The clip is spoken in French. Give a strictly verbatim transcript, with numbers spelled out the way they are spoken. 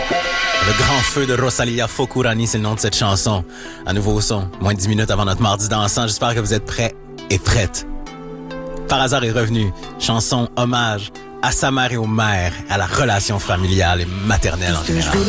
Le grand feu de Rosalia Fokurani, c'est le nom de cette chanson. Un nouveau son, moins de dix minutes avant notre mardi dansant. J'espère que vous êtes prêts et prêtes. Par hasard est revenu, chanson hommage à sa mère et aux mères, à la relation familiale et maternelle en général.